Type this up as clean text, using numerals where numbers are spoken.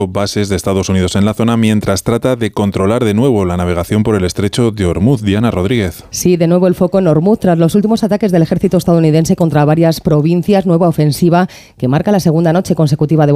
bases de Estados Unidos en la zona mientras trata de controlar de nuevo la navegación por el estrecho de Ormuz. Diana Rodríguez. Sí, de nuevo el foco en Ormuz tras los últimos ataques del ejército estadounidense contra varias provincias, nueva ofensiva que marca la segunda noche consecutiva de